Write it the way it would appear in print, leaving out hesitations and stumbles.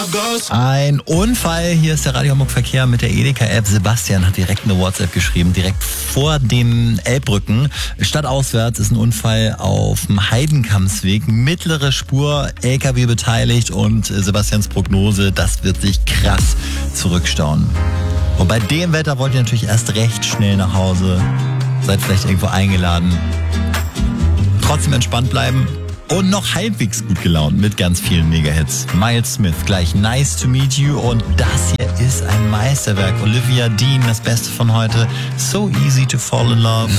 Ein Unfall. Hier ist der Radio Hamburg Verkehr mit der Edeka-App. Sebastian hat direkt eine WhatsApp geschrieben, direkt vor dem Elbbrücken. Stadtauswärts ist ein Unfall auf dem Heidenkampsweg. Mittlere Spur, LKW beteiligt und Sebastians Prognose, das wird sich krass zurückstauen. Und bei dem Wetter wollt ihr natürlich erst recht schnell nach Hause. Seid vielleicht irgendwo eingeladen. Trotzdem entspannt bleiben. Und noch halbwegs gut gelaunt mit ganz vielen Mega-Hits. Miles Smith, gleich Nice to Meet You. Und das hier ist ein Meisterwerk. Olivia Dean, das Beste von heute. So easy to fall in love.